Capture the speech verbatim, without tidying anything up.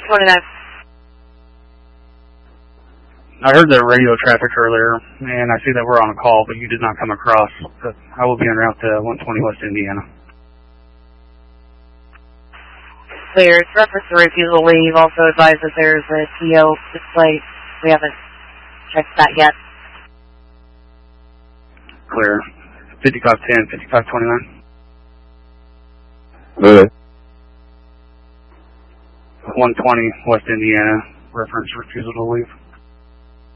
twenty-nine. I heard the radio traffic earlier, and I see that we're on a call, but you did not come across. But I will be en route to one twenty West Indiana. Clear. Reference to refusal leave. Also advise that there's a T O display. We haven't checked that yet. Clear. fifty-five ten, fifty-five twenty-nine. Good. one twenty West Indiana. Reference refusal to leave.